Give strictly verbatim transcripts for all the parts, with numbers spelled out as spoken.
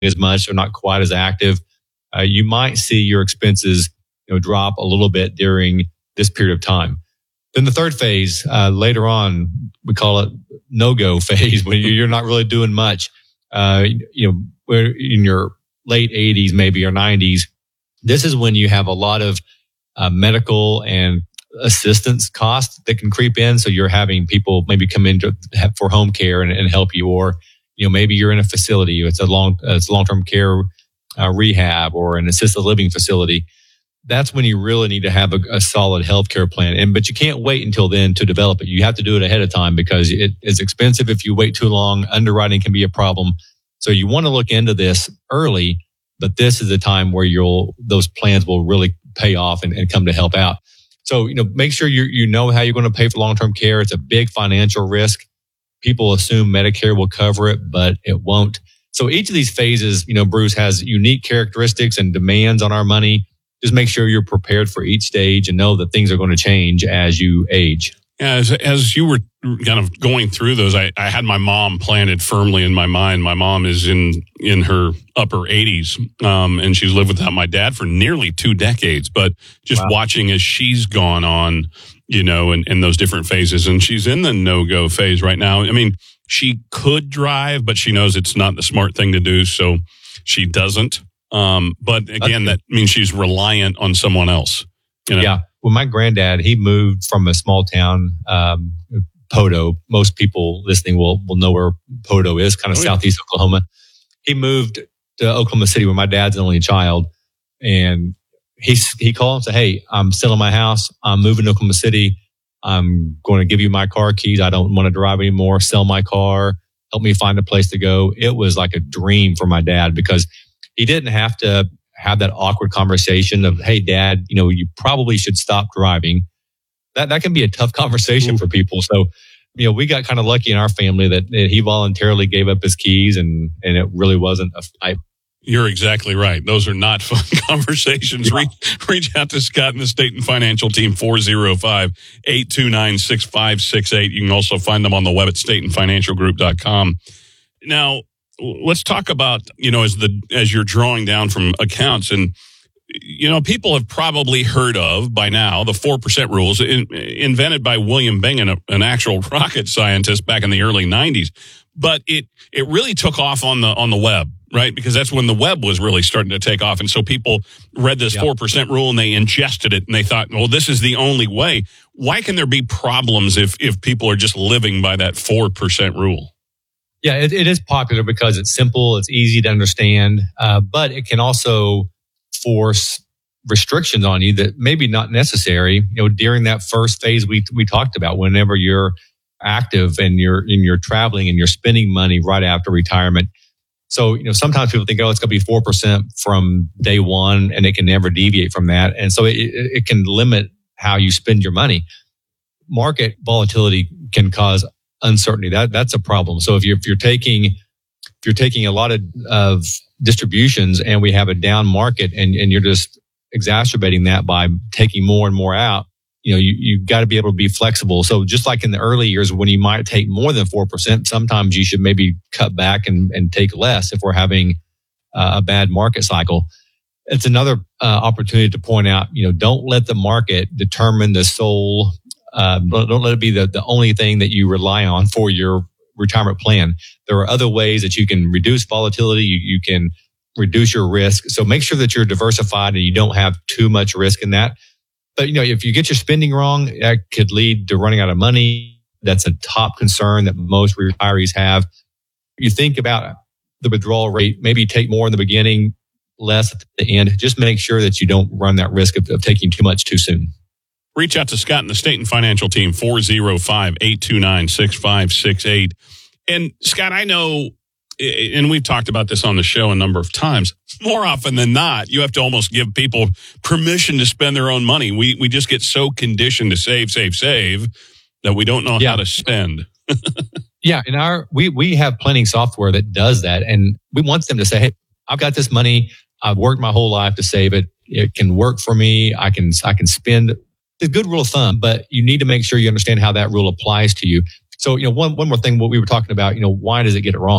as much or not quite as active, uh, you might see your expenses, you know, drop a little bit during this period of time. Then the third phase, uh, later on, we call it no-go phase, when you're not really doing much. Uh, you know, where in your late eighties, maybe or nineties, this is when you have a lot of uh, medical and assistance costs that can creep in. So you're having people maybe come in to have, for home care and, and help you, or you know, maybe you're in a facility. It's a long, uh, it's long-term care uh, rehab or an assisted living facility. That's when you really need to have a, a solid healthcare plan. And but you can't wait until then to develop it. You have to do it ahead of time because it is expensive if you wait too long. Underwriting can be a problem. So you want to look into this early, but this is the time where you'll those plans will really pay off and, and come to help out. So, you know, make sure you you know how you're going to pay for long-term care. It's a big financial risk. People assume Medicare will cover it, but it won't. So each of these phases, you know, Bruce, has unique characteristics and demands on our money. Just make sure you're prepared for each stage and know that things are going to change as you age. Yeah, as, as you were kind of going through those, I, I had my mom planted firmly in my mind. My mom is in, in her upper eighties, um, and she's lived without my dad for nearly two decades. But just wow. watching as she's gone on, you know, in, in those different phases, and she's in the no-go phase right now. I mean, she could drive, but she knows it's not the smart thing to do, so she doesn't. Um, but again, that means she's reliant on someone else. You know? Yeah. Well, my granddad, he moved from a small town, um, Poteau. Most people listening will, will know where Poteau is, kind of oh, southeast yeah. Oklahoma. He moved to Oklahoma City where my dad's the only child. And he, he called and said, "Hey, I'm selling my house. I'm moving to Oklahoma City. I'm going to give you my car keys. I don't want to drive anymore. Sell my car. Help me find a place to go." It was like a dream for my dad because he didn't have to have that awkward conversation of, "Hey, Dad, you know, you probably should stop driving." That that can be a tough conversation for people. So, you know, we got kind of lucky in our family that, that he voluntarily gave up his keys, and and it really wasn't a fight. You're exactly right. Those are not fun conversations. Yeah. Reach, reach out to Scott and the Staten Financial Team, four oh five, eight two nine, six five six eight. You can also find them on the web at staten financial group dot com. Now, let's talk about, you know, as the as you're drawing down from accounts, and you know, people have probably heard of by now the four percent rules, in, invented by William Bingen, a, an actual rocket scientist back in the early nineties. But it it really took off on the on the web, right? Because that's when the web was really starting to take off, and so people read this four percent rule and they ingested it, and they thought, well, this is the only way. Why can there be problems if if people are just living by that four percent rule? Yeah, it, it is popular because it's simple, it's easy to understand, uh, but it can also force restrictions on you that maybe not necessary. You know, during that first phase we we talked about, whenever you're active and you're and you're traveling and you're spending money right after retirement. So, you know, sometimes people think, oh, it's going to be four percent from day one, and it can never deviate from that, and so it, it can limit how you spend your money. Market volatility can cause uncertainty. That that's a problem. So if you're if you're taking if you're taking a lot of, of distributions and we have a down market, and, and you're just exacerbating that by taking more and more out, you know, you you've got to be able to be flexible. So just like in the early years when you might take more than four percent, sometimes you should maybe cut back and, and take less if we're having uh, a bad market cycle. It's another uh, opportunity to point out, you know, don't let the market determine the sole Uh, don't let it be the, the only thing that you rely on for your retirement plan. There are other ways that you can reduce volatility. You, you can reduce your risk. So make sure that you're diversified and you don't have too much risk in that. But, you know, if you get your spending wrong, that could lead to running out of money. That's a top concern that most retirees have. You think about the withdrawal rate, maybe take more in the beginning, less at the end. Just make sure that you don't run that risk of, of taking too much too soon. Reach out to Scott and the Staten Financial Team, four oh five, eight two nine, six five six eight. And Scott, I know, and we've talked about this on the show a number of times, more often than not, you have to almost give people permission to spend their own money. We we just get so conditioned to save, save, save that we don't know yeah. how to spend. yeah, and our we we have planning software that does that, and we want them to say, "Hey, I've got this money. I've worked my whole life to save it. It can work for me. I can I can spend." It's a good rule of thumb, but you need to make sure you understand how that rule applies to you. So, you know, one one more thing, what we were talking about, you know, why does it get it wrong?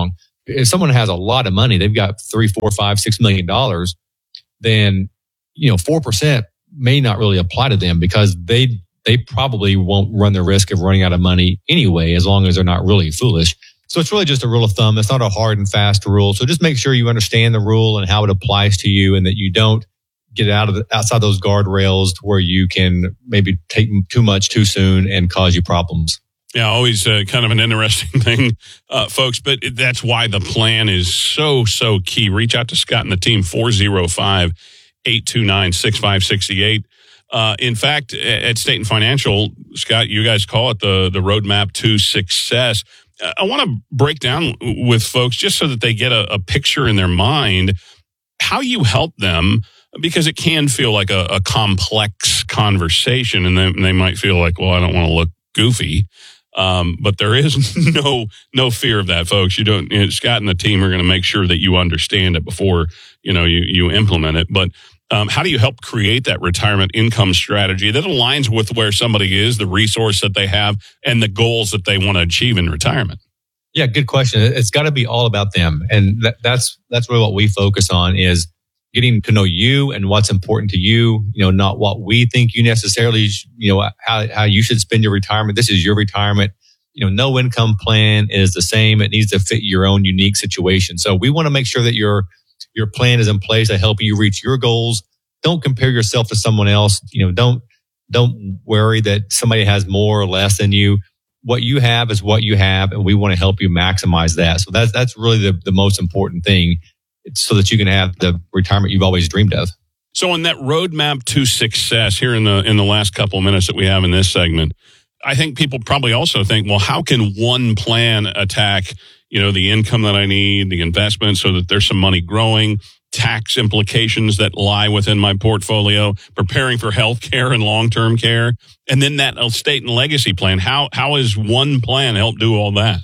If someone has a lot of money, they've got three, four, five, six million dollars, then, you know, four percent may not really apply to them because they, they probably won't run the risk of running out of money anyway, as long as they're not really foolish. So it's really just a rule of thumb. It's not a hard and fast rule. So just make sure you understand the rule and how it applies to you, and that you don't get out of the, outside those guardrails to where you can maybe take too much too soon and cause you problems. Yeah, always uh, kind of an interesting thing, uh, folks, but that's why the plan is so, so key. Reach out to Scott and the team, four oh five, eight two nine, six five six eight. Uh, in fact, at Staten Financial, Scott, you guys call it the, the roadmap to success. Uh, I want to break down with folks just so that they get a, a picture in their mind how you help them, because it can feel like a, a complex conversation, and they, they might feel like, well, I don't want to look goofy. Um, but there is no no fear of that, folks. You don't. You know, Scott and the team are going to make sure that you understand it before you know you you implement it. But um, how do you help create that retirement income strategy that aligns with where somebody is, the resource that they have, and the goals that they want to achieve in retirement? Yeah, good question. It's got to be all about them, and that, that's that's really what we focus on, is getting to know you and what's important to you, you know, not what we think you necessarily, you know, how, how you should spend your retirement. This is your retirement. You know, no income plan is the same. It needs to fit your own unique situation. So we want to make sure that your, your plan is in place to help you reach your goals. Don't compare yourself to someone else. You know, don't, don't worry that somebody has more or less than you. What you have is what you have, and we want to help you maximize that. So that's, that's really the, the most important thing, so that you can have the retirement you've always dreamed of. So on that roadmap to success here in the in the last couple of minutes that we have in this segment, I think people probably also think, well, how can one plan attack, you know, the income that I need, the investment, so that there's some money growing, tax implications that lie within my portfolio, preparing for health care and long-term care, and then that estate and legacy plan. How how is one plan help do all that?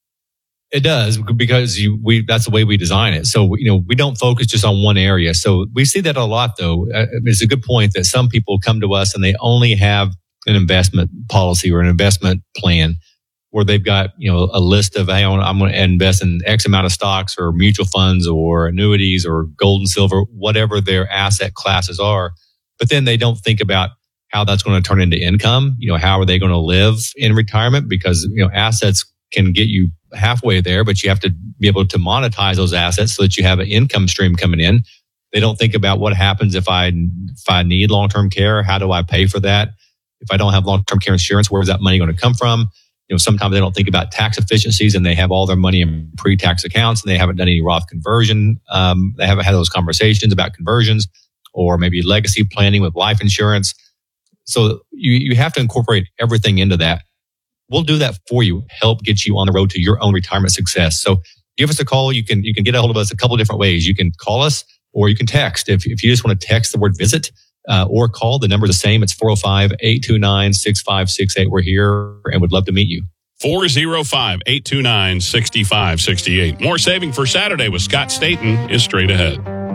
It does, because you, we, that's the way we design it. So, you know, we don't focus just on one area. So we see that a lot, though. Uh, it's a good point that some people come to us and they only have an investment policy or an investment plan where they've got, you know, a list of, hey, I'm going to invest in X amount of stocks or mutual funds or annuities or gold and silver, whatever their asset classes are. But then they don't think about how that's going to turn into income. You know, how are they going to live in retirement? Because, you know, assets can get you halfway there, but you have to be able to monetize those assets so that you have an income stream coming in. They don't think about what happens if I if I need long-term care. How do I pay for that? If I don't have long-term care insurance, where is that money going to come from? You know, sometimes they don't think about tax efficiencies, and they have all their money in pre-tax accounts, and they haven't done any Roth conversion. Um, they haven't had those conversations about conversions, or maybe legacy planning with life insurance. So you you have to incorporate everything into that. We'll do that for you, help get you on the road to your own retirement success. So give us a call. You can you can get a hold of us a couple of different ways. You can call us, or you can text. If if you just want to text the word visit uh, or call, the number is the same. It's four oh five, eight two nine, six five six eight. We're here and would love to meet you. four oh five, eight two nine, six five six eight. More Saving for Saturday with Scott Staten is straight ahead.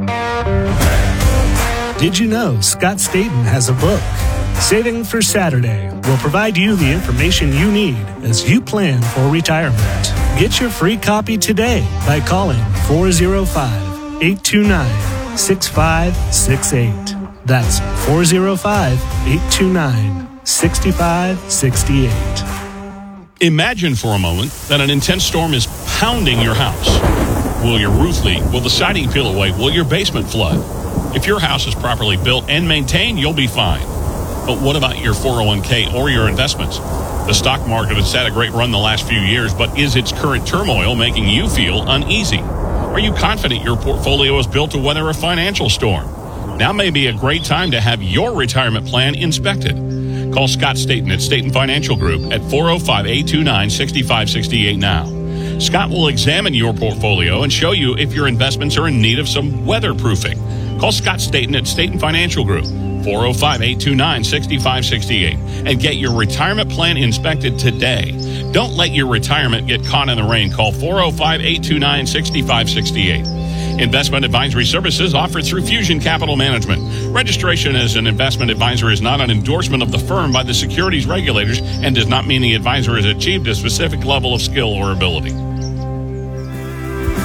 Did you know Scott Staten has a book? Saving for Saturday will provide you the information you need as you plan for retirement. Get your free copy today by calling four oh five, eight two nine, six five six eight. That's four oh five, eight two nine, six five six eight. Imagine for a moment that an intense storm is pounding your house. Will your roof leak? Will the siding peel away? Will your basement flood? If your house is properly built and maintained, you'll be fine. But what about your four oh one k or your investments? The stock market has had a great run the last few years, but is its current turmoil making you feel uneasy? Are you confident your portfolio is built to weather a financial storm? Now may be a great time to have your retirement plan inspected. Call Scott Staten at Staten Financial Group at four oh five, eight two nine, six five six eight now. Scott will examine your portfolio and show you if your investments are in need of some weatherproofing. Call Scott Staten at Staten Financial Group, four oh five, eight two nine, six five six eight, and get your retirement plan inspected today. Don't let your retirement get caught in the rain. Call four oh five, eight two nine, six five six eight. Investment advisory services offered through Fusion Capital Management. Registration as an investment advisor is not an endorsement of the firm by the securities regulators and does not mean the advisor has achieved a specific level of skill or ability.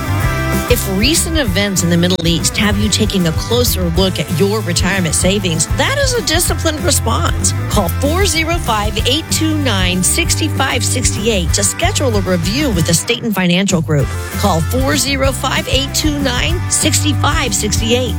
If recent events in the Middle East have you taking a closer look at your retirement savings, that is a disciplined response. Call four oh five, eight two nine, six five six eight to schedule a review with the Staten Financial Group. Call four oh five, eight two nine, six five six eight.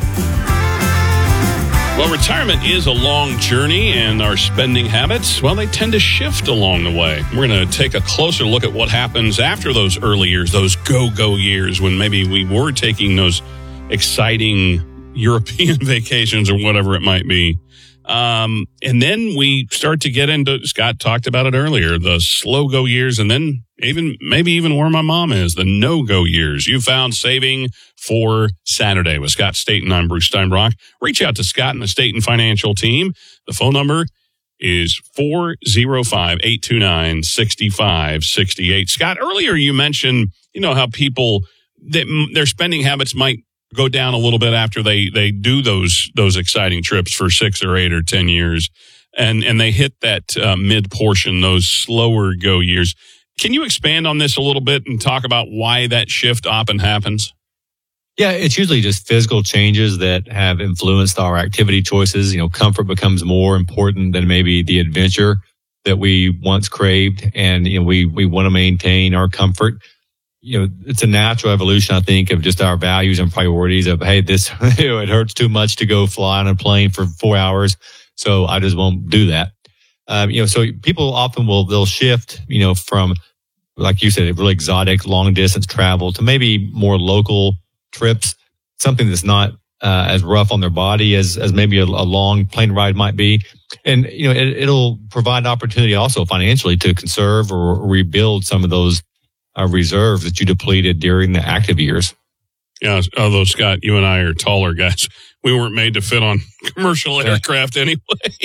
Well, retirement is a long journey, and our spending habits, well, they tend to shift along the way. We're going to take a closer look at what happens after those early years, those go-go years, when maybe we were taking those exciting European vacations or whatever it might be. Um, and then we start to get into, Scott talked about it earlier, the slow-go years, and then even maybe even where my mom is, the no-go years. You found Saving for Saturday with Scott Staten. I'm Bruce Steinbrock. Reach out to Scott and the Staten Financial Team. The phone number is four oh five, eight two nine, six five six eight. Scott, earlier you mentioned, you know, how people, that their spending habits might go down a little bit after they, they do those those exciting trips for six or eight or ten years, and, and they hit that uh, mid portion, those slower go years. Can you expand on this a little bit and talk about why that shift often happens? Yeah, it's usually just physical changes that have influenced our activity choices. You know, comfort becomes more important than maybe the adventure that we once craved, and you know, we we want to maintain our comfort. You know, it's a natural evolution, I think, of just our values and priorities of, hey, this, you know, it hurts too much to go fly on a plane for four hours, so I just won't do that. Um, you know, so people often will, they'll shift, you know, from, like you said, really exotic, long distance travel to maybe more local trips, something that's not uh, as rough on their body as, as maybe a, a long plane ride might be. And, you know, it, it'll provide an opportunity also financially to conserve or rebuild some of those uh, reserves that you depleted during the active years. Yeah, although, Scott, you and I are taller guys. We weren't made to fit on commercial aircraft anyway.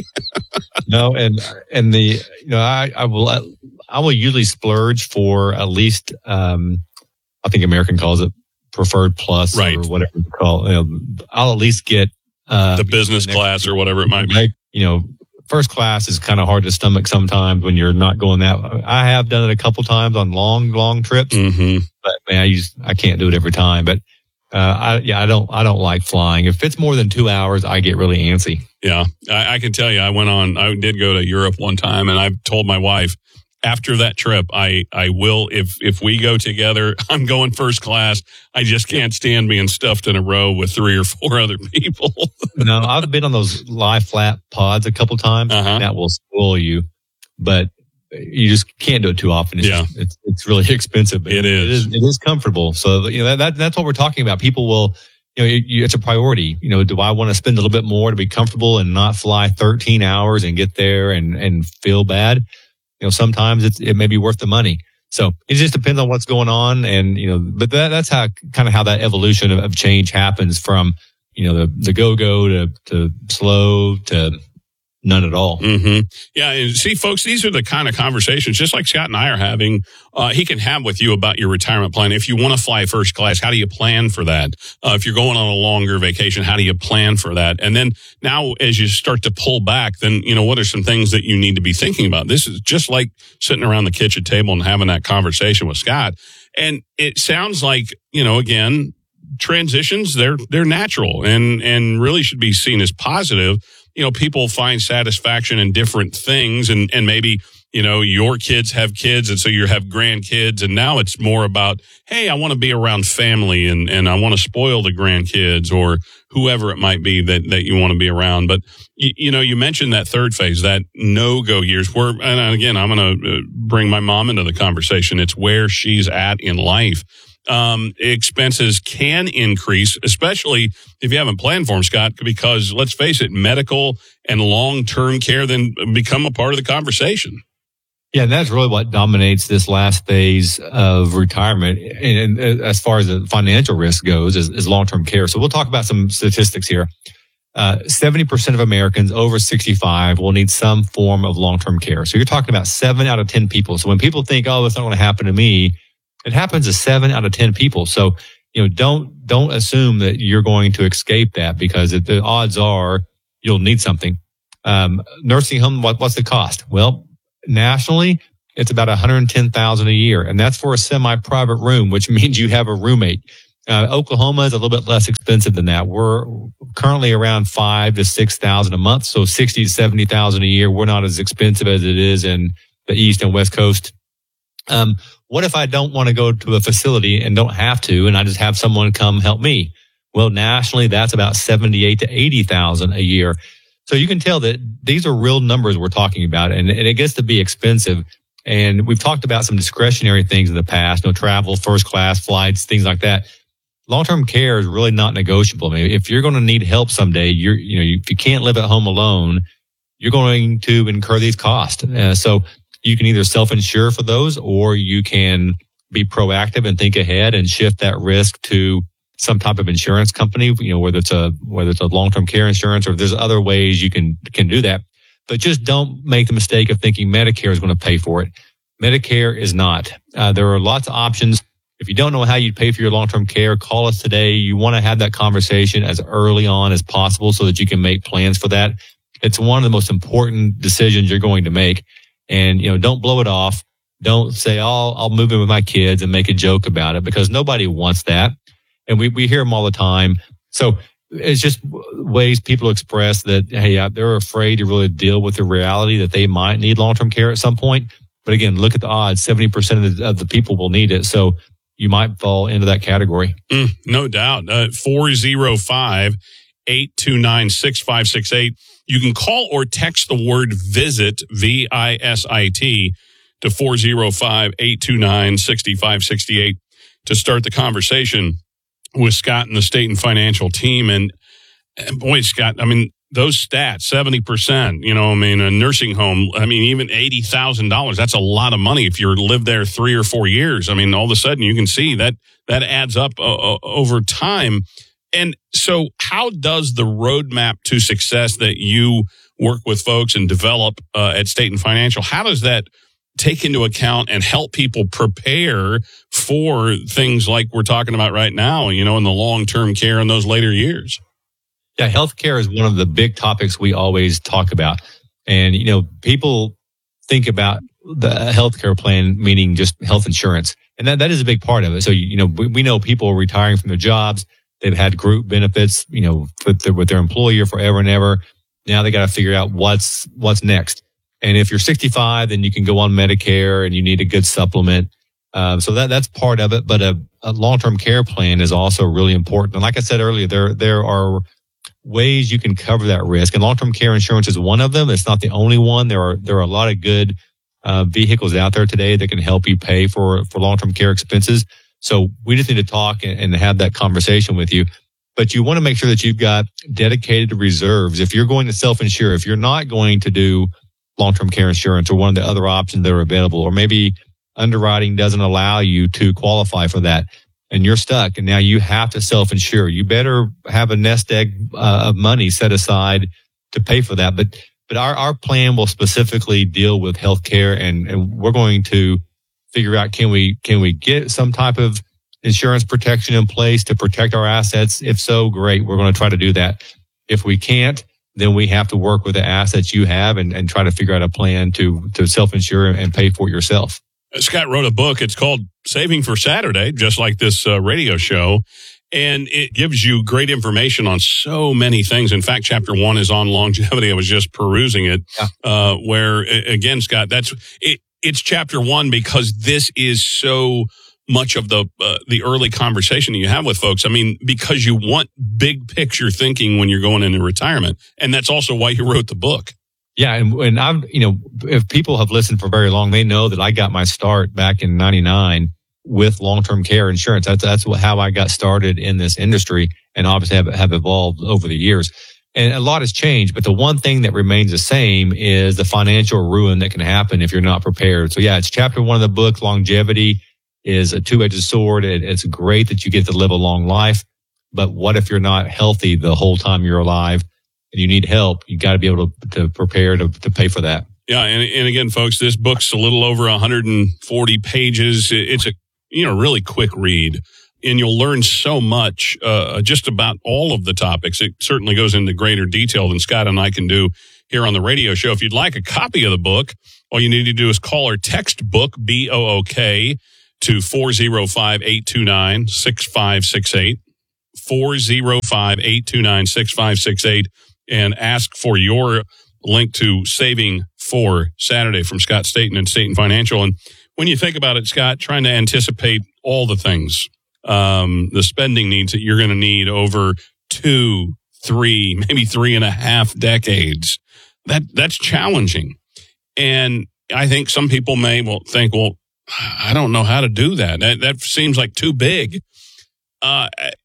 No, and and the you know I, I will I will usually splurge for at least um, I think American calls it preferred plus, right, or whatever you call it. You know, I'll at least get uh, the business class or whatever it might be. You know, first class is kind of hard to stomach sometimes when you're not going that. I have done it a couple times on long long trips, mm-hmm. but man, I just I can't do it every time. But Uh, I, yeah, I don't, I don't like flying. If it's more than two hours, I get really antsy. Yeah. I, I can tell you, I went on, I did go to Europe one time, and I told my wife after that trip, I, I will, if, if we go together, I'm going first class. I just can't stand being stuffed in a row with three or four other people. No, I've been on those lie flat pods a couple times, uh-huh. and that will spoil you, but you just can't do it too often. It's, yeah. just, it's, it's really expensive. But it, it is. is. It is comfortable. So, you know, that, that that's what we're talking about. People will, you know, it, you, it's a priority. You know, do I want to spend a little bit more to be comfortable and not fly thirteen hours and get there and, and feel bad? You know, sometimes it's, it may be worth the money. So it just depends on what's going on. And, you know, but that, that's how kind of how that evolution of, of change happens from, you know, the, the go-go to, to slow to none at all. Mm-hmm. Yeah. And see, folks, these are the kind of conversations, just like Scott and I are having, uh, he can have with you about your retirement plan. If you want to fly first class, how do you plan for that? Uh, if you're going on a longer vacation, how do you plan for that? And then now as you start to pull back, then, you know, what are some things that you need to be thinking about? This is just like sitting around the kitchen table and having that conversation with Scott. And it sounds like, you know, again, transitions, they're, they're natural and, and really should be seen as positive. You know, people find satisfaction in different things, and, and maybe, you know, your kids have kids, and so you have grandkids, and now it's more about, hey, I want to be around family, and, and I want to spoil the grandkids, or whoever it might be that, that you want to be around. But, you, you know, you mentioned that third phase, that no-go years, where, and again, I'm going to bring my mom into the conversation. It's where she's at in life. Um, expenses can increase, especially if you haven't planned for them, Scott, because let's face it, medical and long-term care then become a part of the conversation. Yeah, and that's really what dominates this last phase of retirement. And, and as far as the financial risk goes, is, is long-term care. So we'll talk about some statistics here. Uh, seventy percent of Americans over sixty-five will need some form of long-term care. So you're talking about seven out of ten people. So when people think, oh, it's not going to happen to me, it happens to seven out of ten people. So, you know, don't, don't assume that you're going to escape that, because it, the odds are you'll need something. Um, nursing home, what, what's the cost? Well, nationally, it's about one hundred ten thousand dollars a year. And that's for a semi-private room, which means you have a roommate. Uh, Oklahoma is a little bit less expensive than that. We're currently around five to six thousand a month, so sixty to seventy thousand a year. We're not as expensive as it is in the East and West Coast. Um, what if I don't want to go to a facility and don't have to, and I just have someone come help me? Well, nationally, that's about seventy-eight to eighty thousand a year. So you can tell that these are real numbers we're talking about, and, and it gets to be expensive. And we've talked about some discretionary things in the past, you know, travel, first class flights, things like that. Long-term care is really not negotiable. I mean, if you're going to need help someday, you're, you know, if you can't live at home alone, you're going to incur these costs. Uh, so you can either self-insure for those, or you can be proactive and think ahead and shift that risk to some type of insurance company, you know, whether it's a, whether it's a long-term care insurance, or there's other ways you can, can do that. But just don't make the mistake of thinking Medicare is going to pay for it. Medicare is not. Uh, there are lots of options. If you don't know how you pay for your long-term care, call us today. You want to have that conversation as early on as possible so that you can make plans for that. It's one of the most important decisions you're going to make. And, you know, don't blow it off. Don't say, oh, I'll move in with my kids and make a joke about it, because nobody wants that. And we, we hear them all the time. So it's just ways people express that, hey, they're afraid to really deal with the reality that they might need long-term care at some point. But again, look at the odds. seventy percent of the, of the people will need it. So you might fall into that category. Mm, no doubt. Uh, four oh five, eight two nine, six five six eight. You can call or text the word VISIT, V I S I T, to four oh five, eight two nine, six five six eight to start the conversation with Scott and the Staten Financial team. And, and boy, Scott, I mean, those stats, seventy percent, you know, I mean, a nursing home, I mean, even eighty thousand dollars, that's a lot of money if you live there three or four years. I mean, all of a sudden you can see that that adds up uh, over time. And so how does the roadmap to success that you work with folks and develop uh, at Staten Financial, how does that take into account and help people prepare for things like we're talking about right now, you know, in the long-term care in those later years? Yeah, healthcare is one of the big topics we always talk about. And, you know, people think about the healthcare plan, meaning just health insurance. And that, that is a big part of it. So, you know, we, we know people are retiring from their jobs. They've had group benefits, you know, with their, with their employer forever and ever. Now they got to figure out what's, what's next. And if you're sixty-five, then you can go on Medicare and you need a good supplement. Um, so that, that's part of it. But a, a long-term care plan is also really important. And like I said earlier, there, there are ways you can cover that risk, and long-term care insurance is one of them. It's not the only one. There are there are a lot of good uh, vehicles out there today that can help you pay for for long-term care expenses. So we just need to talk and, and have that conversation with you. But you want to make sure that you've got dedicated reserves. If you're going to self-insure, if you're not going to do long-term care insurance or one of the other options that are available, or maybe underwriting doesn't allow you to qualify for that, and you're stuck, and now you have to self-insure, you better have a nest egg uh, of money set aside to pay for that. But but our, our plan will specifically deal with healthcare, and, and we're going to figure out, can we can we get some type of insurance protection in place to protect our assets? If so, great. We're going to try to do that. If we can't, then we have to work with the assets you have and, and try to figure out a plan to to self-insure and pay for it yourself. Scott wrote a book. It's called Saving for Saturday, just like this uh, radio show. And it gives you great information on so many things. In fact, chapter one is on longevity. I was just perusing it, yeah. uh, where, again, Scott, that's it. It's chapter one because this is so much of the uh, the early conversation that you have with folks. I mean, because you want big picture thinking when you're going into retirement. And that's also why you wrote the book. Yeah, and, and I've, you know, if people have listened for very long, they know that I got my start back in ninety-nine with long-term care insurance. That's that's how I got started in this industry, and obviously have, have evolved over the years. And a lot has changed, but the one thing that remains the same is the financial ruin that can happen if you're not prepared. So yeah, it's chapter one of the book. Longevity is a two-edged sword. It, it's great that you get to live a long life, but what if you're not healthy the whole time you're alive? And you need help, you got to be able to, to prepare to, to pay for that. Yeah, and, and again, folks, this book's a little over one hundred forty pages. It's a you know really quick read, and you'll learn so much uh, just about all of the topics. It certainly goes into greater detail than Scott and I can do here on the radio show. If you'd like a copy of the book, all you need to do is call or text book, B O O K, to four oh five, eight two nine, six five six eight. four oh five, eight two nine, six five six eight and ask for your link to Saving for Saturday from Scott Staten and Staten Financial. And when you think about it, Scott, trying to anticipate all the things, um, the spending needs that you're going to need over two, three, maybe three and a half decades, that that's challenging. And I think some people may well think, well, I don't know how to do that. That, that seems like too big. Uh,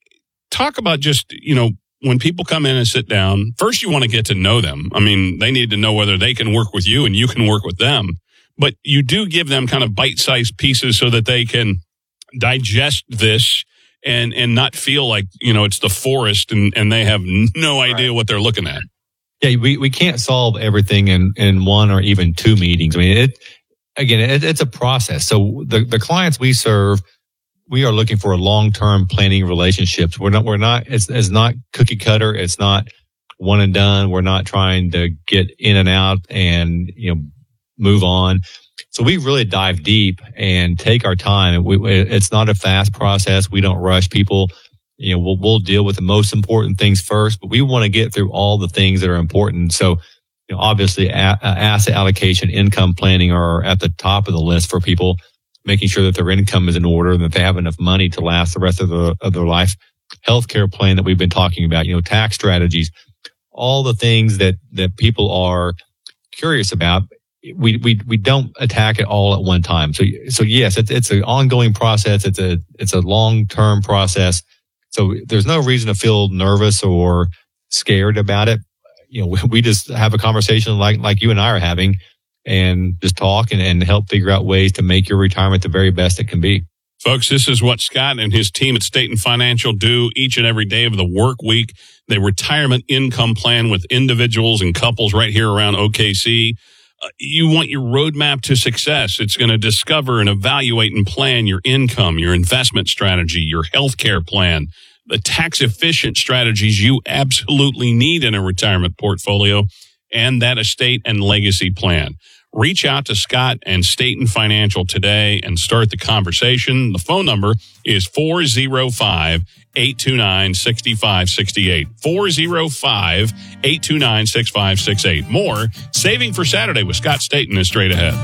talk about just, you know, when people come in and sit down, first you want to get to know them. I mean, they need to know whether they can work with you and you can work with them. But you do give them kind of bite-sized pieces so that they can digest this and and not feel like, you know, it's the forest and, and they have no idea what they're looking at. Yeah, we, we can't solve everything in, in one or even two meetings. I mean, it again, it, it's a process. So the, the clients we serve, we are looking for long-term planning relationships. We're not, we're not, it's, it's not cookie cutter. It's not one and done. We're not trying to get in and out and, you know, move on. So we really dive deep and take our time. We, it's not a fast process. We don't rush people. You know, we'll, we'll deal with the most important things first, but we want to get through all the things that are important. So, you know, obviously a, asset allocation, income planning are at the top of the list for people, making sure that their income is in order and that they have enough money to last the rest of, the, of their life. Healthcare plan that we've been talking about, you know, tax strategies, all the things that, that people are curious about. We, we, we don't attack it all at one time. So, so yes, it's, it's an ongoing process. It's a, it's a long-term process. So there's no reason to feel nervous or scared about it. You know, we, we just have a conversation like, like you and I are having and just talk and, and help figure out ways to make your retirement the very best it can be. Folks, this is what Scott and his team at Staten Financial do each and every day of the work week. They retirement income plan with individuals and couples right here around O K C. Uh, you want your roadmap to success. It's going to discover and evaluate and plan your income, your investment strategy, your healthcare plan, the tax efficient strategies you absolutely need in a retirement portfolio, and that estate and legacy plan. Reach out to Scott and Staten Financial today and start the conversation. The phone number is four oh five, eight two nine, six five six eight. four oh five, eight two nine, six five six eight. More Saving for Saturday with Scott Staten is straight ahead.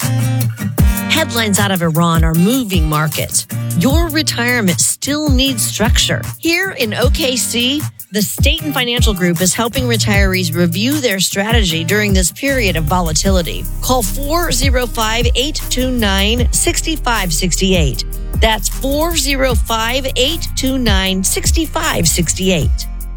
Headlines out of Iran are moving markets. Your retirement still needs structure. Here in O K C, the Staten Financial Group is helping retirees review their strategy during this period of volatility. Call four oh five, eight two nine, six five six eight. That's four oh five, eight two nine, six five six eight.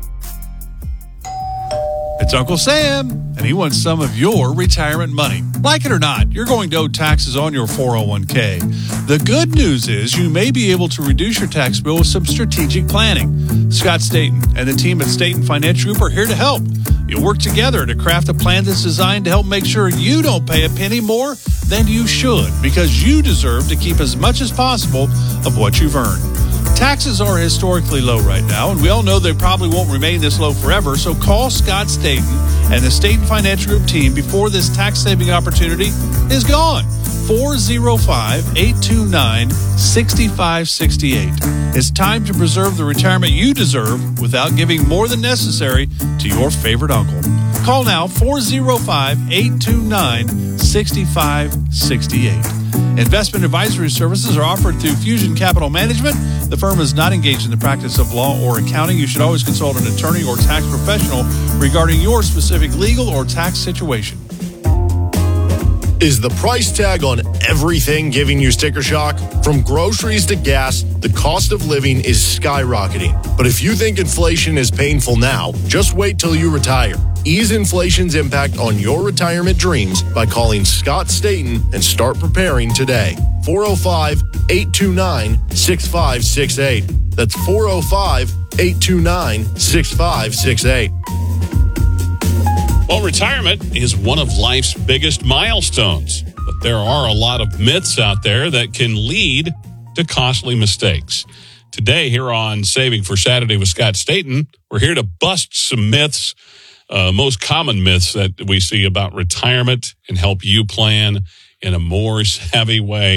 It's Uncle Sam, and he wants some of your retirement money. Like it or not, you're going to owe taxes on your four oh one k. The good news is you may be able to reduce your tax bill with some strategic planning. Scott Staten and the team at Staten Financial Group are here to help. You'll work together to craft a plan that's designed to help make sure you don't pay a penny more than you should, because you deserve to keep as much as possible of what you've earned. Taxes are historically low right now, and we all know they probably won't remain this low forever, so call Scott Staten and the Staten Financial Group team before this tax-saving opportunity is gone. four oh five, eight two nine, six five six eight. It's time to preserve the retirement you deserve without giving more than necessary to your favorite uncle. Call now, four oh five, eight two nine, six five six eight. Investment advisory services are offered through Fusion Capital Management. The firm is not engaged in the practice of law or accounting. You should always consult an attorney or tax professional regarding your specific legal or tax situation. Is the price tag on everything giving you sticker shock? From groceries to gas, the cost of living is skyrocketing. But if you think inflation is painful now, just wait till you retire. Ease inflation's impact on your retirement dreams by calling Scott Staten and start preparing today. four oh five, eight two nine, six five six eight. That's four oh five, eight two nine, six five six eight. Well, retirement is one of life's biggest milestones, but there are a lot of myths out there that can lead to costly mistakes. Today, here on Saving for Saturday with Scott Staten, we're here to bust some myths, uh, most common myths that we see about retirement and help you plan in a more savvy way.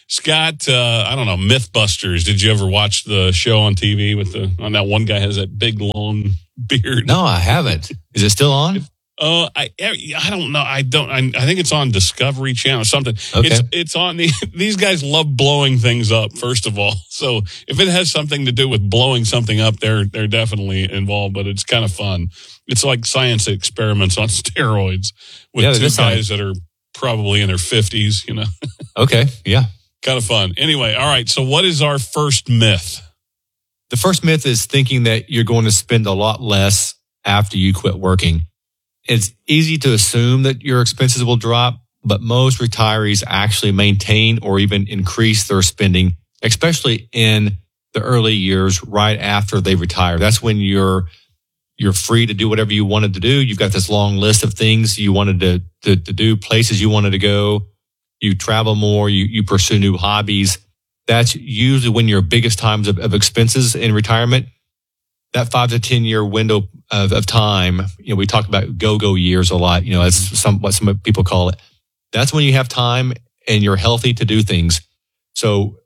Scott, uh, I don't know, Mythbusters. Did you ever watch the show on T V with the, on that one guy has that big long beard? No, I haven't. Is it still on? Uh, I I don't know. I don't. I, I think it's on Discovery Channel or something. Okay. It's it's on the. These guys love blowing things up. First of all, so if it has something to do with blowing something up, they're they're definitely involved. But it's kind of fun. It's like science experiments on steroids with Yeah, two this guys sounds- that are probably in their fifties. You know, Okay, yeah. kind of fun. Anyway, all right. So what is our first myth? The first myth is thinking that you're going to spend a lot less after you quit working. It's easy to assume that your expenses will drop, but most retirees actually maintain or even increase their spending, especially in the early years right after they retire. That's when you're you're free to do whatever you wanted to do. You've got this long list of things you wanted to to, to do, places you wanted to go. You travel more, you, you pursue new hobbies. That's usually when your biggest times of, of expenses in retirement. That five to ten year window of, of time, you know, we talk about go-go years a lot. You know, that's some what some people call it. That's when you have time and you're healthy to do things. So,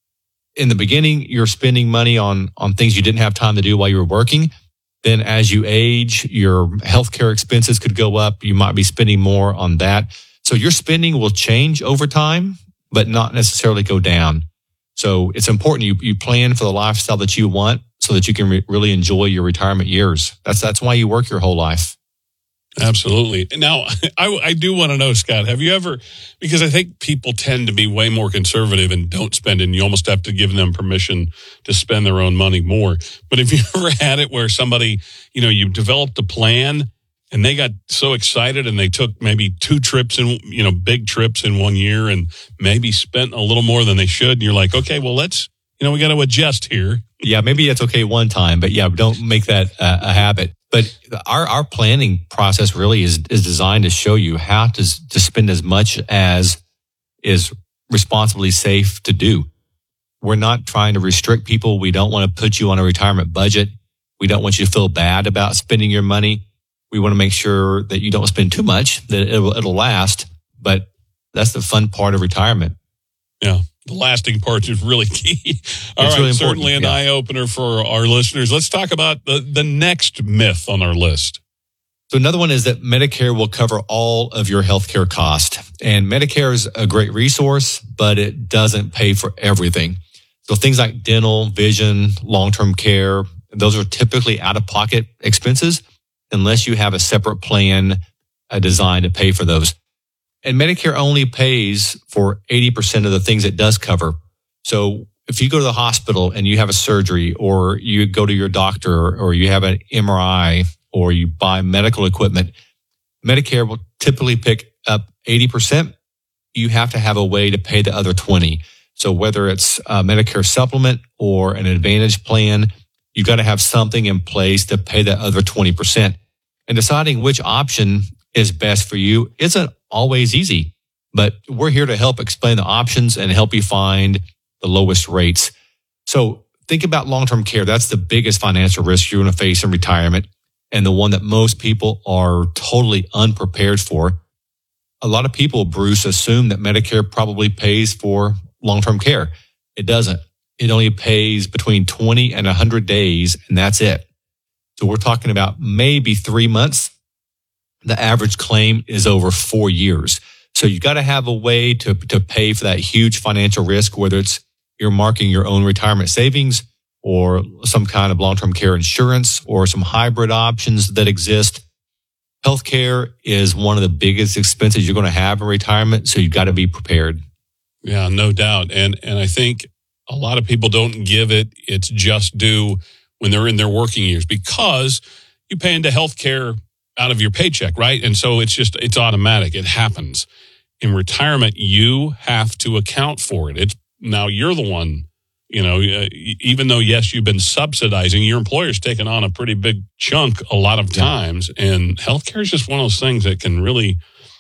in the beginning, you're spending money on on things you didn't have time to do while you were working. Then, as you age, your healthcare expenses could go up. You might be spending more on that. So, your spending will change over time, but not necessarily go down. So, it's important you you plan for the lifestyle that you want, so that you can re- really enjoy your retirement years. That's that's why you work your whole life. Absolutely. Now, I, I do want to know, Scott, have you ever, because I think people tend to be way more conservative and don't spend, and you almost have to give them permission to spend their own money more. But have you ever had it where somebody, you know, you developed a plan and they got so excited and they took maybe two trips in, you know, big trips in one year and maybe spent a little more than they should. And you're like, okay, well, let's, you know, we got to adjust here. Yeah, maybe that's okay one time, but yeah, don't make that uh, a habit. But our, our planning process really is is designed to show you how to to spend as much as is responsibly safe to do. We're not trying to restrict people. We don't want to put you on a retirement budget. We don't want you to feel bad about spending your money. We want to make sure that you don't spend too much, that it'll, it'll last. But that's the fun part of retirement. Yeah. The lasting part is really key. All It's right, really certainly an yeah. eye-opener for our listeners. Let's talk about the, the next myth on our list. So another one is that Medicare will cover all of your healthcare cost. And Medicare is a great resource, but it doesn't pay for everything. So things like dental, vision, long-term care, those are typically out-of-pocket expenses unless you have a separate plan uh, designed to pay for those. And Medicare only pays for eighty percent of the things it does cover. So if you go to the hospital and you have a surgery, or you go to your doctor, or you have an M R I, or you buy medical equipment, Medicare will typically pick up eighty percent. You have to have a way to pay the other twenty. So whether it's a Medicare supplement or an Advantage plan, you've got to have something in place to pay the other twenty percent. And deciding which option is best for you isn't always easy, but we're here to help explain the options and help you find the lowest rates. So think about long-term care. That's the biggest financial risk you're going to face in retirement, and the one that most people are totally unprepared for. A lot of people, Bruce, assume that Medicare probably pays for long-term care. It doesn't. It only pays between twenty and one hundred days, and that's it. So we're talking about maybe three months. The average claim is over four years. So you've got to have a way to, to pay for that huge financial risk, whether it's earmarking your own retirement savings or some kind of long-term care insurance or some hybrid options that exist. Healthcare is one of the biggest expenses you're going to have in retirement, so you've got to be prepared. Yeah, no doubt. And and I think a lot of people don't give it its just due when they're in their working years, because you pay into healthcare out of your paycheck, right? And so it's just, it's automatic. It happens. In retirement, you have to account for it. It's now you're the one, you know, uh, even though, yes, you've been subsidizing, your employer's taken on a pretty big chunk a lot of times. And healthcare is just one of those things that can really,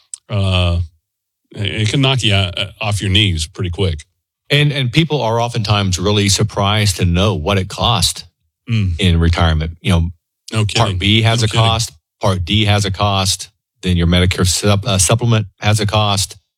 uh, it can knock you off your knees pretty quick. And and people are oftentimes really surprised to know what it costs mm. in retirement. You know, no kidding. Part B has no a kidding. cost. Part D has a cost. Then your Medicare sup, uh, supplement has a cost.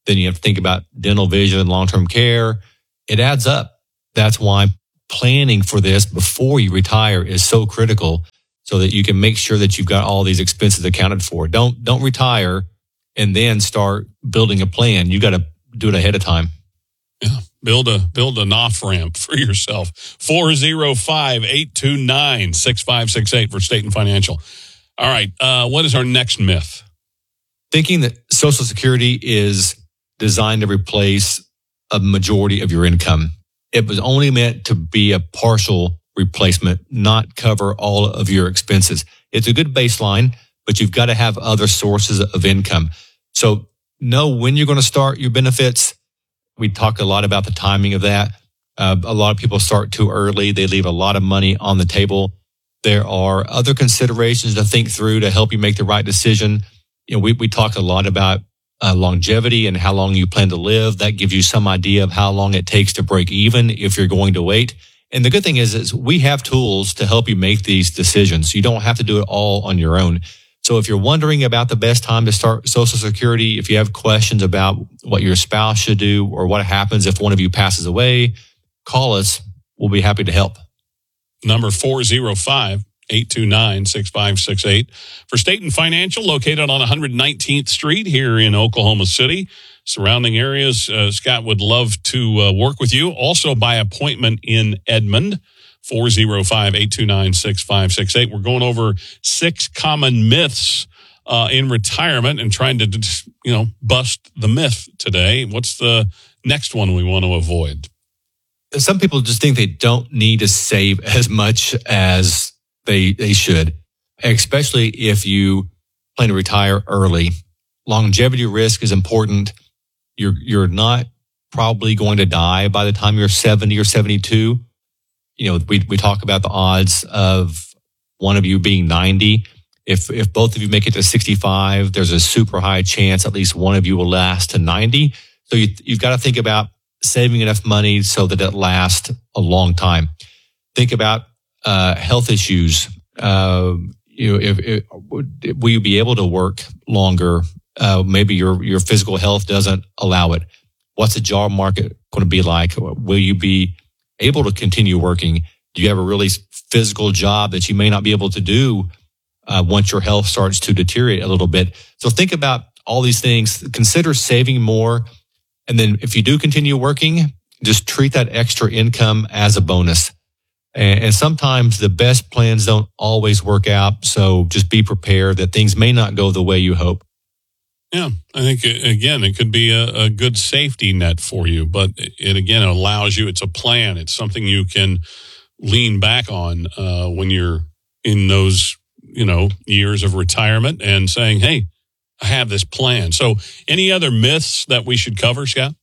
Then you have to think about dental, vision, long-term care. It adds up. That's why planning for this before you retire is so critical, so that you can make sure that you've got all these expenses accounted for. Don't don't retire and then start building a plan. You got to do it ahead of time. Yeah, build a build an off ramp for yourself. four oh five, eight two nine, six five six eight for State and Financial. All right, uh, what is our next myth? Thinking that Social Security is designed to replace a majority of your income. It was only meant to be a partial replacement, not cover all of your expenses. It's a good baseline, but you've got to have other sources of income. So know when you're going to start your benefits. We talk a lot about the timing of that. Uh, a lot of people start too early. They leave a lot of money on the table. There are other considerations to think through to help you make the right decision. You know, we, we talk a lot about uh, longevity and how long you plan to live. That gives you some idea of how long it takes to break even if you're going to wait. And the good thing is, is we have tools to help you make these decisions. You don't have to do it all on your own. So if you're wondering about the best time to start Social Security, if you have questions about what your spouse should do or what happens if one of you passes away, call us. We'll be happy to help. Number four oh five, eight two nine, six five six eight for State and Financial, located on one hundred nineteenth Street here in Oklahoma City. Surrounding areas, uh, Scott would love to uh, work with you. Also by appointment in Edmond, four oh five, eight two nine, six five six eight. We're going over six common myths uh, in retirement and trying to, you know, bust the myth today. What's the next one we want to avoid? Some people just think they don't need to save as much as they they should, especially if you plan to retire early. Longevity risk is important. You're you're not probably going to die by the time you're seventy or seventy-two. You know, we we talk about the odds of one of you being ninety. If if both of you make it to sixty-five, there's a super high chance at least one of you will last to ninety. So you, you've got to think about saving enough money so that it lasts a long time. Think about uh, health issues. Uh, you know, if, if will you be able to work longer? Uh, maybe your your physical health doesn't allow it. What's the job market going to be like? Will you be able to continue working? Do you have a really physical job that you may not be able to do uh, once your health starts to deteriorate a little bit? So think about all these things. Consider saving more. And then if you do continue working, just treat that extra income as a bonus. And, and sometimes the best plans don't always work out. So just be prepared that things may not go the way you hope. Yeah, I think, again, it could be a, a good safety net for you, but it, again, it allows you, it's a plan. It's something you can lean back on uh, when you're in those, you know, years of retirement and saying, hey, I have this plan. So any other myths that we should cover, Scott?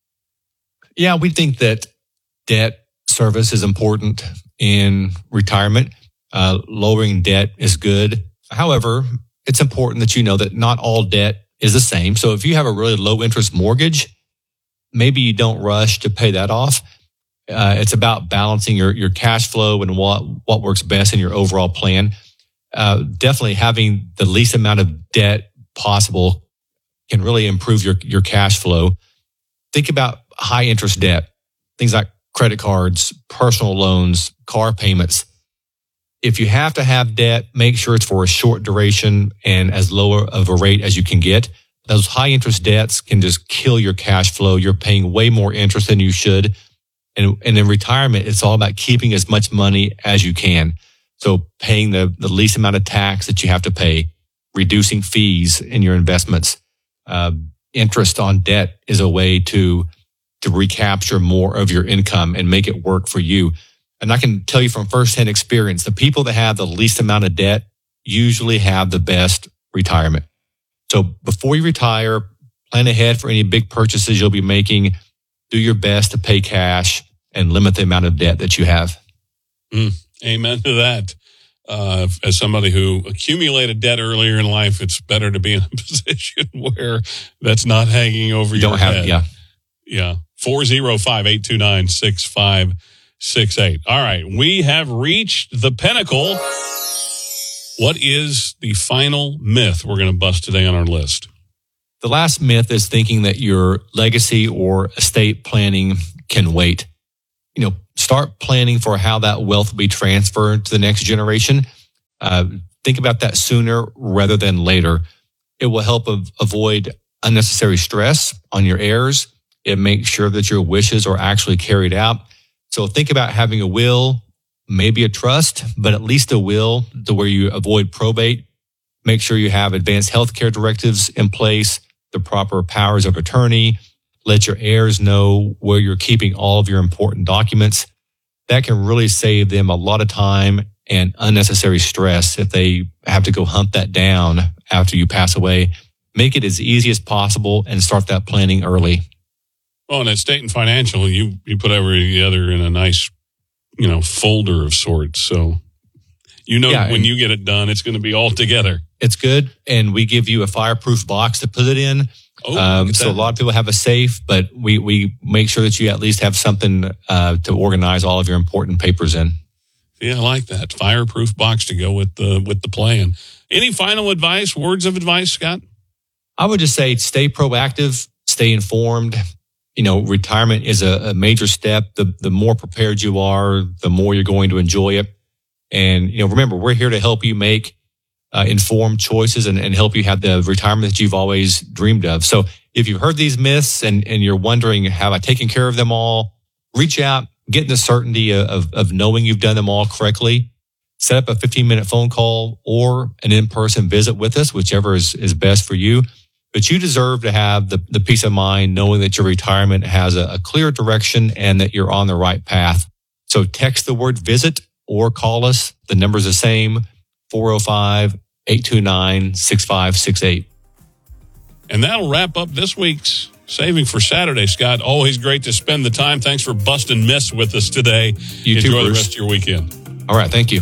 Yeah, we think that debt service is important in retirement. Uh, lowering debt is good. However, it's important that you know that not all debt is the same. So if you have a really low interest mortgage, maybe you don't rush to pay that off. Uh, it's about balancing your, your cash flow and what, what works best in your overall plan. Uh, definitely having the least amount of debt possible can really improve your, your cash flow. Think about high interest debt, things like credit cards, personal loans, car payments. If you have to have debt, make sure it's for a short duration and as low of a rate as you can get. Those high interest debts can just kill your cash flow. You're paying way more interest than you should. And, and in retirement, it's all about keeping as much money as you can. So paying the, the least amount of tax that you have to pay, reducing fees in your investments. Uh, interest on debt is a way to, to recapture more of your income and make it work for you. And I can tell you from firsthand experience, the people that have the least amount of debt usually have the best retirement. So before you retire, plan ahead for any big purchases you'll be making. Do your best to pay cash and limit the amount of debt that you have. Mm, amen to that. Uh, as somebody who accumulated debt earlier in life, it's better to be in a position where that's not hanging over you your don't have, head. Yeah. Yeah. four oh five, eight two nine, six five six eight. All right. We have reached the pinnacle. What is the final myth we're going to bust today on our list? The last myth is thinking that your legacy or estate planning can wait. You know, start planning for how that wealth will be transferred to the next generation. Uh, think about that sooner rather than later. It will help av- avoid unnecessary stress on your heirs. It makes sure that your wishes are actually carried out. So think about having a will, maybe a trust, but at least a will to where you avoid probate. Make sure you have advanced healthcare directives in place, the proper powers of attorney. Let your heirs know where you're keeping all of your important documents. That can really save them a lot of time and unnecessary stress if they have to go hunt that down after you pass away. Make it as easy as possible and start that planning early. Well, and at State and Financial, you, you put every other in a nice, you know, folder of sorts. So you know yeah, when you get it done, it's going to be all together. It's good. And we give you a fireproof box to put it in. Oh, um, so a lot of people have a safe, but we, we make sure that you at least have something uh, to organize all of your important papers in. Yeah, I like that. Fireproof box to go with the, with the plan. Any final advice, words of advice, Scott? I would just say stay proactive, stay informed. You know, retirement is a, a major step. The, the more prepared you are, the more you're going to enjoy it. And, you know, remember, we're here to help you make uh, informed choices and, and help you have the retirement that you've always dreamed of. So if you've heard these myths and, and you're wondering, have I taken care of them all? Reach out, get the certainty of, of knowing you've done them all correctly. Set up a fifteen minute phone call or an in-person visit with us, whichever is, is best for you. But you deserve to have the, the peace of mind knowing that your retirement has a, a clear direction and that you're on the right path. So text the word visit or call us. The number's the same, four oh five, eight two nine, six five six eight. And that'll wrap up this week's Saving for Saturday, Scott. Always great to spend the time. Thanks for busting myths with us today. You Enjoy too, the rest of your weekend. All right, thank you.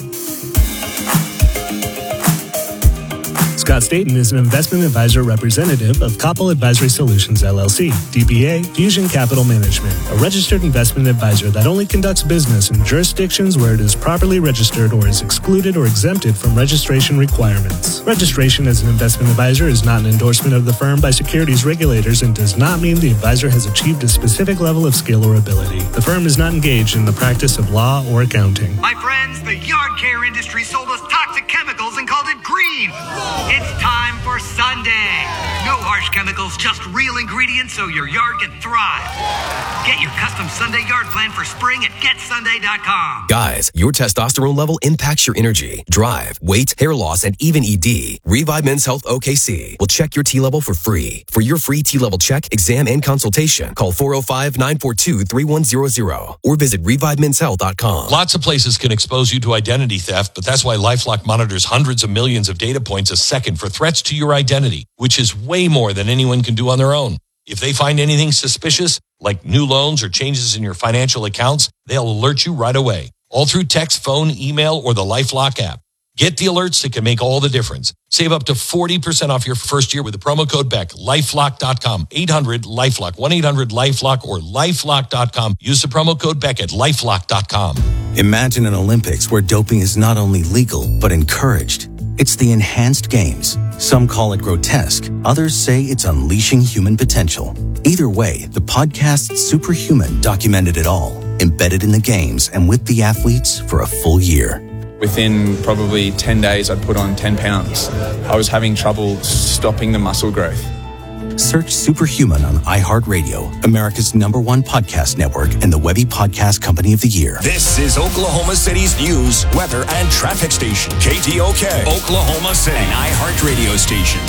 Scott Staten is an investment advisor representative of Koppel Advisory Solutions, L L C, D B A Fusion Capital Management, a registered investment advisor that only conducts business in jurisdictions where it is properly registered or is excluded or exempted from registration requirements. Registration as an investment advisor is not an endorsement of the firm by securities regulators and does not mean the advisor has achieved a specific level of skill or ability. The firm is not engaged in the practice of law or accounting. My friends, the yard care industry sold us toxic chemicals and called it green. It's time for Sunday. No harsh chemicals, just real ingredients so your yard can thrive. Get your custom Sunday yard plan for spring at get sunday dot com. Guys, your testosterone level impacts your energy, drive, weight, hair loss, and even E D. Revive Men's Health O K C will check your T level for free. For your free T level check, exam, and consultation, call four oh five, nine four two, three one zero zero or visit revive men's health dot com. Lots of places can expose you to identity theft, but that's why LifeLock monitors hundreds of millions of data points a second for threats to your identity, which is way more than anyone can do on their own. If they find anything suspicious, like new loans or changes in your financial accounts, they'll alert you right away, all through text, phone, email, or the LifeLock app. Get the alerts that can make all the difference. Save up to forty percent off your first year with the promo code Beck. lifelock dot com, eight hundred LifeLock, one eight hundred LifeLock, or lifelock dot com. Use the promo code Beck at lifelock dot com. Imagine an Olympics where doping is not only legal, but encouraged. It's the Enhanced Games. Some call it grotesque. Others say it's unleashing human potential. Either way, the podcast Superhuman documented it all, embedded in the games and with the athletes for a full year. Within probably ten days, I'd put on ten pounds. I was having trouble stopping the muscle growth. Search Superhuman on iHeartRadio, America's number one podcast network and the Webby Podcast Company of the Year. This is Oklahoma City's news, weather, and traffic station. K T O K, Oklahoma City, an iHeartRadio station.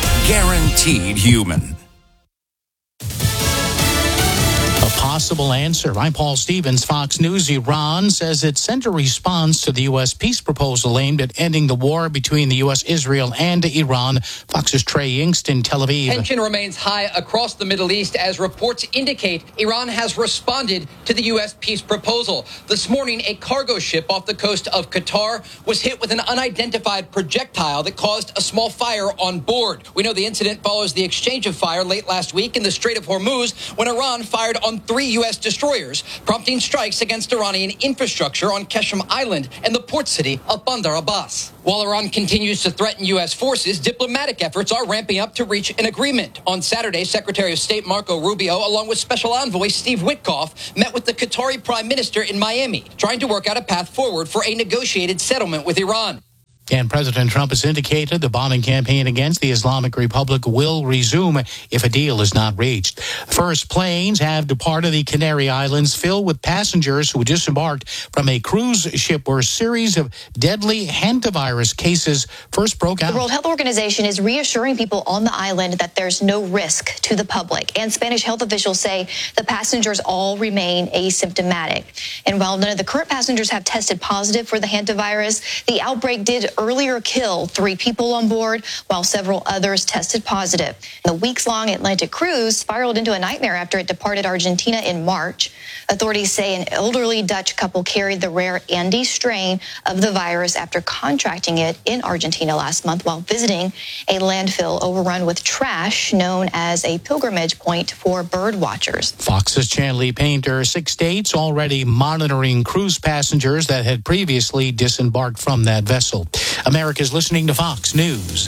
Guaranteed human. A possible answer. I'm Paul Stevens, Fox News. Iran says it sent a response to the U S peace proposal aimed at ending the war between the U S, Israel, and Iran. Fox's Trey Yingst in Tel Aviv. Tension remains high across the Middle East as reports indicate Iran has responded to the U S peace proposal. This morning, a cargo ship off the coast of Qatar was hit with an unidentified projectile that caused a small fire on board. We know the incident follows the exchange of fire late last week in the Strait of Hormuz when Iran fired on three three U S destroyers, prompting strikes against Iranian infrastructure on Qeshm Island and the port city of Bandar Abbas. While Iran continues to threaten U S forces, diplomatic efforts are ramping up to reach an agreement. On Saturday, Secretary of State Marco Rubio, along with Special Envoy Steve Witkoff, met with the Qatari Prime Minister in Miami, trying to work out a path forward for a negotiated settlement with Iran. And President Trump has indicated the bombing campaign against the Islamic Republic will resume if a deal is not reached. First planes have departed the Canary Islands filled with passengers who disembarked from a cruise ship where a series of deadly hantavirus cases first broke out. The World Health Organization is reassuring people on the island that there's no risk to the public. And Spanish health officials say the passengers all remain asymptomatic. And while none of the current passengers have tested positive for the hantavirus, the outbreak did earlier killed three people on board, while several others tested positive. The weeks-long Atlantic cruise spiraled into a nightmare after it departed Argentina in March. Authorities say an elderly Dutch couple carried the rare Andes strain of the virus after contracting it in Argentina last month while visiting a landfill overrun with trash known as a pilgrimage point for bird watchers. Fox's Chanley Painter, six states already monitoring cruise passengers that had previously disembarked from that vessel. America's listening to Fox News.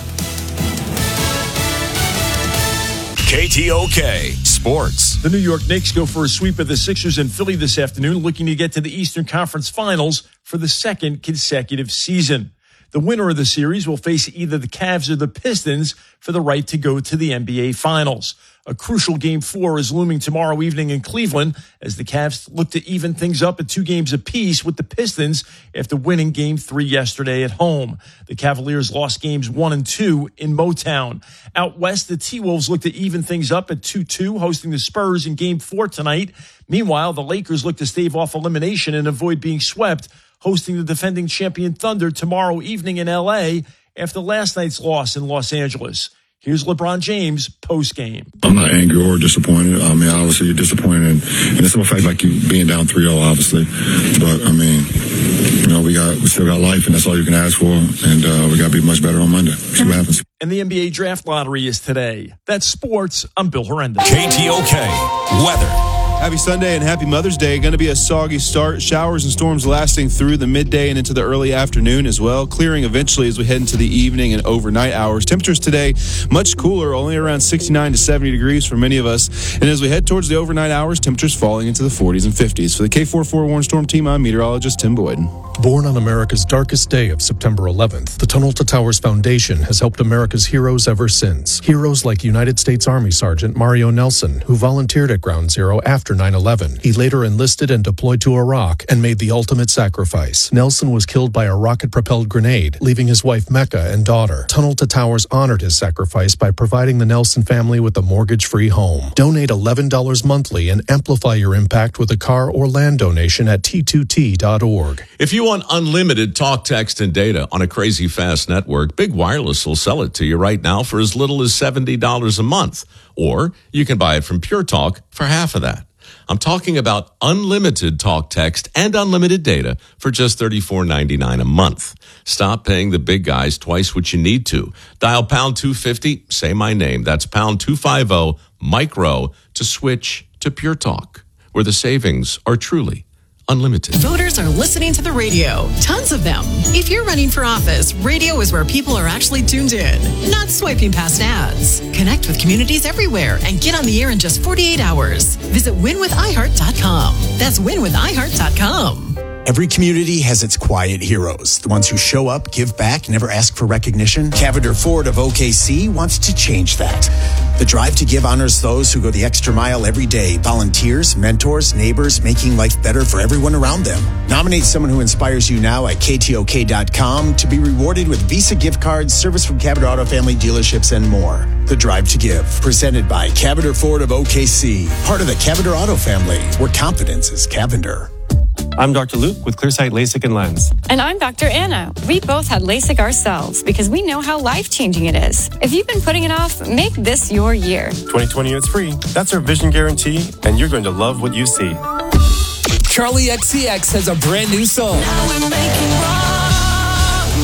K T O K Sports. The New York Knicks go for a sweep of the Sixers in Philly this afternoon, looking to get to the Eastern Conference Finals for the second consecutive season. The winner of the series will face either the Cavs or the Pistons for the right to go to the N B A Finals. A crucial Game four is looming tomorrow evening in Cleveland as the Cavs look to even things up at two games apiece with the Pistons after winning Game three yesterday at home. The Cavaliers lost Games one and two in Motown. Out west, the T-Wolves look to even things up at two two, hosting the Spurs in Game four tonight. Meanwhile, the Lakers look to stave off elimination and avoid being swept, hosting the defending champion Thunder tomorrow evening in L A after last night's loss in Los Angeles. Here's LeBron James post-game. I'm not angry or disappointed. I mean, obviously you're disappointed, and, and it's a fact like you being down three oh, obviously. But, I mean, you know, we got we still got life, and that's all you can ask for, and uh, we got to be much better on Monday. See what happens. And the N B A Draft Lottery is today. That's sports. I'm Bill Horrendous. K T O K Weather. Happy Sunday and happy Mother's Day. Going to be a soggy start. Showers and storms lasting through the midday and into the early afternoon as well. Clearing eventually as we head into the evening and overnight hours. Temperatures today much cooler, only around sixty-nine to seventy degrees for many of us. And as we head towards the overnight hours, temperatures falling into the forties and fifties. For the K forty-four Warren Storm Team, I'm meteorologist Tim Boyden. Born on America's darkest day of September eleventh, the Tunnel to Towers Foundation has helped America's heroes ever since. Heroes like United States Army Sergeant Mario Nelson, who volunteered at Ground Zero after nine eleven. He later enlisted and deployed to Iraq and made the ultimate sacrifice. Nelson was killed by a rocket-propelled grenade, leaving his wife Mecca and daughter. Tunnel to Towers honored his sacrifice by providing the Nelson family with a mortgage-free home. Donate eleven dollars monthly and amplify your impact with a car or land donation at T two T dot org. If you want unlimited talk, text, and data on a crazy fast network, Big Wireless will sell it to you right now for as little as seventy dollars a month. Or you can buy it from Pure Talk for half of that. I'm talking about unlimited talk, text, and unlimited data for just thirty-four ninety-nine a month. Stop paying the big guys twice what you need to. Dial pound two fifty, say my name. That's pound two fifty, micro, to switch to Pure Talk, where the savings are truly unlimited. Voters are listening to the radio. Tons of them. If you're running for office, radio is where people are actually tuned in, not swiping past ads. Connect with communities everywhere and get on the air in just forty-eight hours. Visit win with i heart dot com. That's win with i heart dot com. Every community has its quiet heroes, the ones who show up, give back, never ask for recognition. Cavender Ford of O K C wants to change that. The Drive to Give honors those who go the extra mile every day, volunteers, mentors, neighbors, making life better for everyone around them. Nominate someone who inspires you now at K T O K dot com to be rewarded with Visa gift cards, service from Cavender Auto Family dealerships, and more. The Drive to Give, presented by Cavender Ford of O K C, part of the Cavender Auto Family, where confidence is Cavender. I'm Doctor Luke with Clearsight LASIK and Lens. And I'm Doctor Anna. We both had LASIK ourselves because we know how life-changing it is. If you've been putting it off, make this your year. twenty twenty is free. That's our vision guarantee, and you're going to love what you see. Charlie X C X has a brand new song.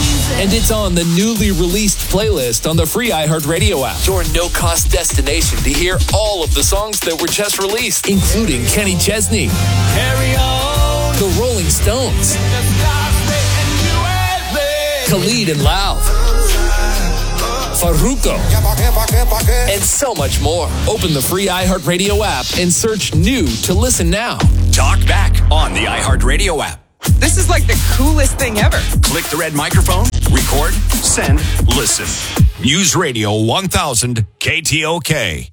And it's on the newly released playlist on the free iHeartRadio app. Your no-cost destination to hear all of the songs that were just released, including Kenny Chesney, Carry On, The Rolling Stones, Khalid and Lauv, Farruko, and so much more. Open the free iHeartRadio app and search new to listen now. Talk back on the iHeartRadio app. This is like the coolest thing ever. Click the red microphone, record, send, listen. News Radio one thousand K T O K.